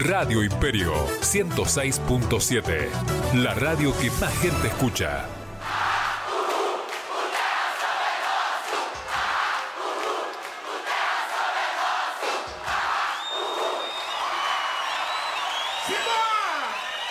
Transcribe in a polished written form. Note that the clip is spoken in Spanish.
Radio Imperio 106.7. La radio que más gente escucha.